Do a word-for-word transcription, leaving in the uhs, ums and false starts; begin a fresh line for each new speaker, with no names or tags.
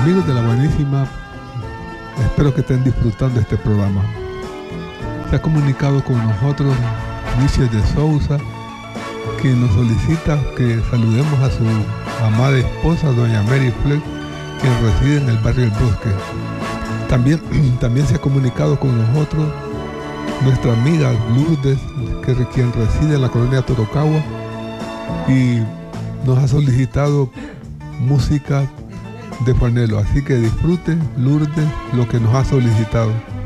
Amigos de La Buenísima, espero que estén disfrutando este programa. Se ha comunicado con nosotros Michelle de Sousa, que nos solicita que saludemos a su amada esposa, doña Mary Fleck, quien reside en el barrio El Bosque. También, también se ha comunicado con nosotros nuestra amiga Lourdes, que, quien reside en la colonia Torocagua, y nos ha solicitado música de Juanelo. Así que disfruten, Lourdes, lo que nos ha solicitado.